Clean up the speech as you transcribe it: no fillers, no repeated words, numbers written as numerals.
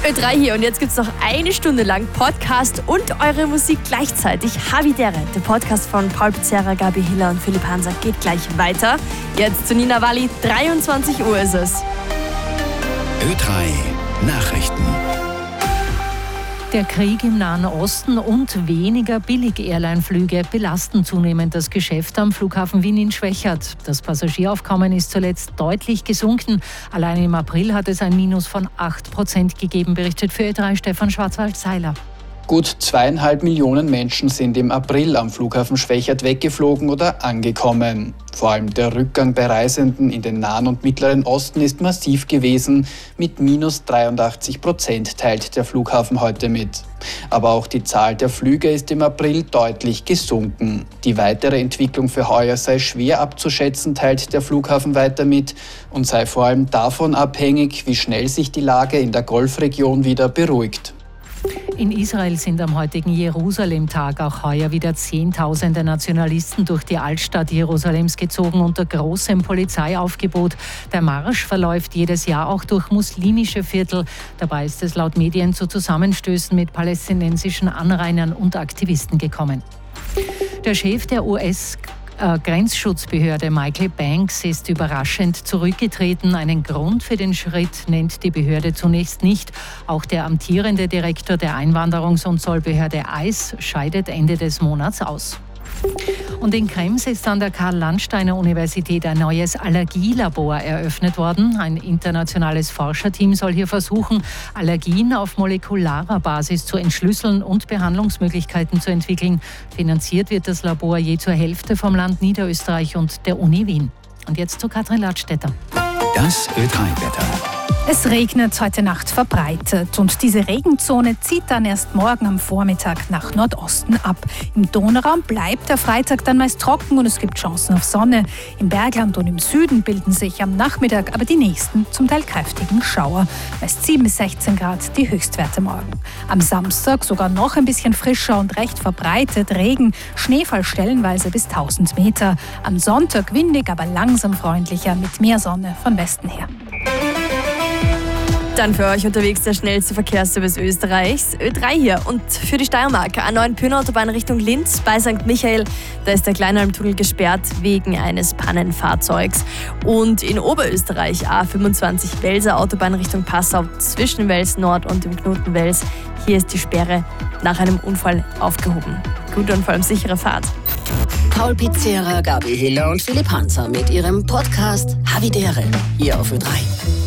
Ö3 hier und jetzt gibt es noch eine Stunde lang Podcast und eure Musik gleichzeitig. Havidere, der Podcast von Paul Pizzerra, Gabi Hiller und Philipp Hanser geht gleich weiter. Jetzt zu Nina Walli, 23 Uhr ist es. Ö3 Nachrichten. Der Krieg im Nahen Osten und weniger Billig-Airline-Flüge belasten zunehmend das Geschäft am Flughafen Wien in Schwechat. Das Passagieraufkommen ist zuletzt deutlich gesunken. Allein im April hat es ein Minus von 8% gegeben, berichtet für Ö3 Stefan Schwarzwald-Seiler. Gut 2,5 Millionen Menschen sind im April am Flughafen Schwechat weggeflogen oder angekommen. Vor allem der Rückgang bei Reisenden in den Nahen und Mittleren Osten ist massiv gewesen. Mit minus 83% teilt der Flughafen heute mit. Aber auch die Zahl der Flüge ist im April deutlich gesunken. Die weitere Entwicklung für heuer sei schwer abzuschätzen, teilt der Flughafen weiter mit und sei vor allem davon abhängig, wie schnell sich die Lage in der Golfregion wieder beruhigt. In Israel sind am heutigen Jerusalem-Tag auch heuer wieder Zehntausende Nationalisten durch die Altstadt Jerusalems gezogen unter großem Polizeiaufgebot. Der Marsch verläuft jedes Jahr auch durch muslimische Viertel. Dabei ist es laut Medien zu Zusammenstößen mit palästinensischen Anrainern und Aktivisten gekommen. Der Chef der US-Grenzschutzbehörde Michael Banks ist überraschend zurückgetreten. Einen Grund für den Schritt nennt die Behörde zunächst nicht. Auch der amtierende Direktor der Einwanderungs- und Zollbehörde ICE scheidet Ende des Monats aus. Und in Krems ist an der Karl-Landsteiner-Universität ein neues Allergielabor eröffnet worden. Ein internationales Forscherteam soll hier versuchen, Allergien auf molekularer Basis zu entschlüsseln und Behandlungsmöglichkeiten zu entwickeln. Finanziert wird das Labor je zur Hälfte vom Land Niederösterreich und der Uni Wien. Und jetzt zu Katrin Ladstätter. Das Ö3-Wetter. Es regnet heute Nacht verbreitet und diese Regenzone zieht dann erst morgen am Vormittag nach Nordosten ab. Im Donauraum bleibt der Freitag dann meist trocken und es gibt Chancen auf Sonne. Im Bergland und im Süden bilden sich am Nachmittag aber die nächsten, zum Teil kräftigen Schauer. Meist 7 bis 16 Grad die Höchstwerte morgen. Am Samstag sogar noch ein bisschen frischer und recht verbreitet Regen, Schneefall stellenweise bis 1000 Meter. Am Sonntag windig, aber langsam freundlicher mit mehr Sonne von Westen her. Dann für euch unterwegs der schnellste Verkehrsservice Österreichs, Ö3 hier. Und für die Steiermark, A9 Pyrna-Autobahn Richtung Linz bei St. Michael, da ist der Kleinalmtunnel gesperrt wegen eines Pannenfahrzeugs. Und in Oberösterreich, A25 Welser Autobahn Richtung Passau zwischen Wels Nord und dem Knoten Wels, hier ist die Sperre nach einem Unfall aufgehoben. Gute und vor allem sichere Fahrt. Paul Pizzerra, Gabi Hiller und Philipp Hanser mit ihrem Podcast Havidere hier auf Ö3.